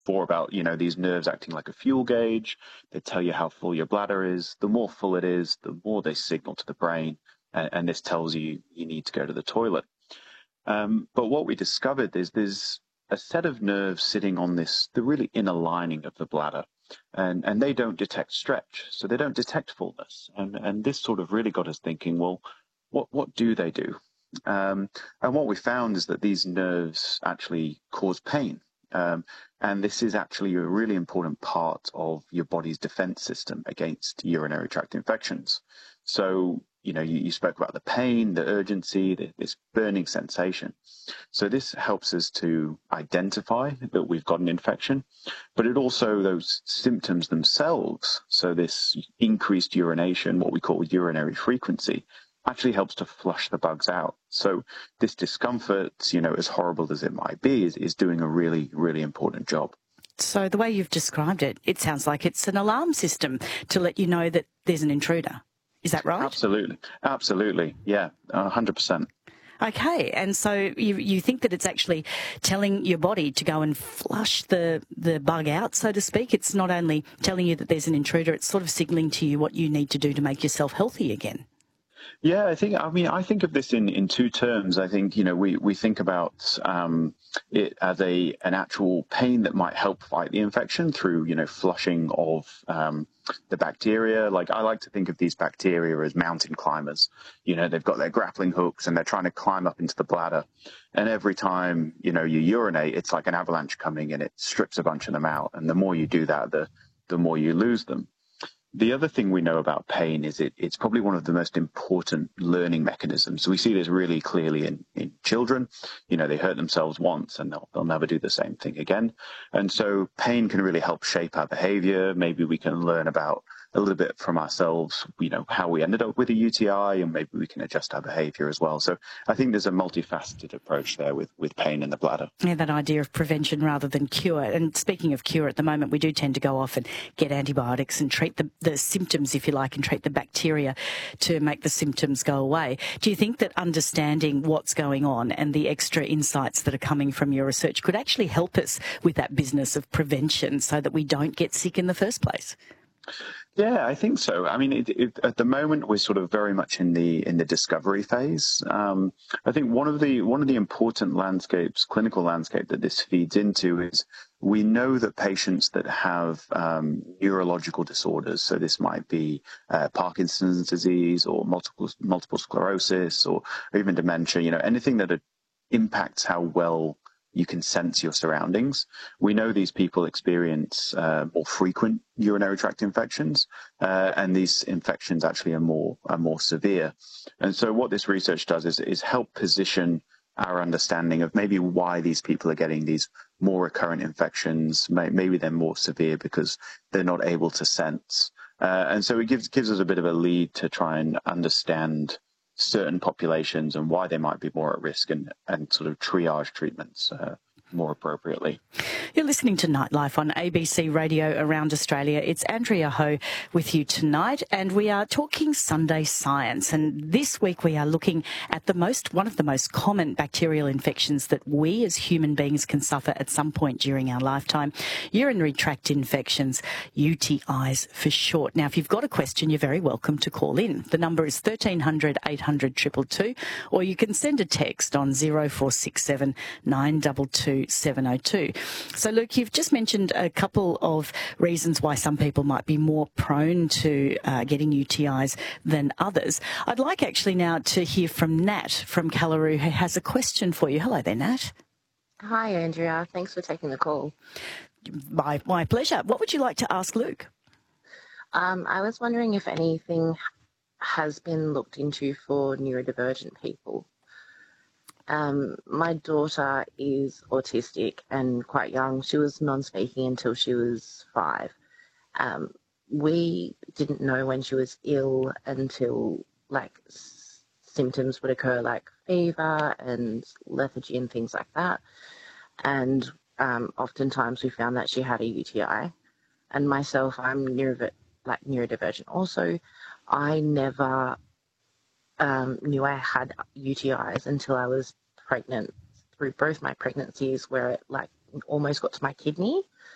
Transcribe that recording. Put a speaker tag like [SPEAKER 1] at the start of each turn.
[SPEAKER 1] before about, these nerves acting like a fuel gauge. They tell you how full your bladder is. The more full it is, the more they signal to the brain, and this tells you you need to go to the toilet. But what we discovered is there's a set of nerves sitting on the really inner lining of the bladder, and they don't detect stretch, so they don't detect fullness. And this sort of really got us thinking, well, what do they do? And what we found is that these nerves actually cause pain. And this is actually a really important part of your body's defense system against urinary tract infections. So, you spoke about the pain, the urgency, this burning sensation. So this helps us to identify that we've got an infection, but it also, those symptoms themselves, so this increased urination, what we call urinary frequency, actually helps to flush the bugs out. So this discomfort, as horrible as it might be, is doing a really, really important job.
[SPEAKER 2] So the way you've described it, it sounds like it's an alarm system to let you know that there's an intruder. Is that right?
[SPEAKER 1] Absolutely. Yeah, 100%.
[SPEAKER 2] Okay, and so you think that it's actually telling your body to go and flush the bug out, so to speak. It's not only telling you that there's an intruder, it's sort of signalling to you what you need to do to make yourself healthy again.
[SPEAKER 1] Yeah, I think of this in two terms. I think, we think about it as an actual pain that might help fight the infection through, flushing of the bacteria. Like, I like to think of these bacteria as mountain climbers. They've got their grappling hooks and they're trying to climb up into the bladder. And every time, you urinate, it's like an avalanche coming and it strips a bunch of them out. And the more you do that, the more you lose them. The other thing we know about pain is it's probably one of the most important learning mechanisms. So we see this really clearly in children. They hurt themselves once and they'll never do the same thing again. And so pain can really help shape our behavior. Maybe we can learn about a little bit from ourselves, how we ended up with a UTI, and maybe we can adjust our behavior as well. So I think there's a multifaceted approach there with pain in the bladder.
[SPEAKER 2] Yeah, that idea of prevention rather than cure. And speaking of cure, at the moment we do tend to go off and get antibiotics and treat the symptoms, if you like, and treat the bacteria to make the symptoms go away. Do you think that understanding what's going on and the extra insights that are coming from your research could actually help us with that business of prevention so that we don't get sick in the first place?
[SPEAKER 1] Yeah, I think so. I mean, at the moment we're sort of very much in the discovery phase. I think one of the important clinical landscape that this feeds into is we know that patients that have neurological disorders, so this might be Parkinson's disease or multiple sclerosis or even dementia, anything that impacts how well you can sense your surroundings. We know these people experience more frequent urinary tract infections, and these infections actually are more severe. And so what this research does is help position our understanding of maybe why these people are getting these more recurrent infections. Maybe they're more severe because they're not able to sense. And so it gives us a bit of a lead to try and understand certain populations and why they might be more at risk, and sort of triage treatments more appropriately.
[SPEAKER 2] You're listening to Nightlife on ABC Radio around Australia. It's Andrea Ho with you tonight, and we are talking Sunday science. And this week we are looking at one of the most common bacterial infections that we as human beings can suffer at some point during our lifetime: urinary tract infections, UTIs for short. Now, if you've got a question, you're very welcome to call in. The number is 1300 800 222, or you can send a text on 0467 922 702. So, Luke, you've just mentioned a couple of reasons why some people might be more prone to getting UTIs than others. I'd like actually now to hear from Nat from Callaroo, who has a question for you. Hello there, Nat.
[SPEAKER 3] Hi, Andrea. Thanks for taking the call.
[SPEAKER 2] My pleasure. What would you like to ask Luke?
[SPEAKER 3] I was wondering if anything has been looked into for neurodivergent people. My daughter is autistic and quite young. She was non-speaking until she was 5. We didn't know when she was ill until symptoms would occur, like fever and lethargy and things like that. And oftentimes we found that she had a UTI. And myself, I'm neurodivergent also. I never knew I had UTIs until I was pregnant, through both my pregnancies, where it almost got to my kidney.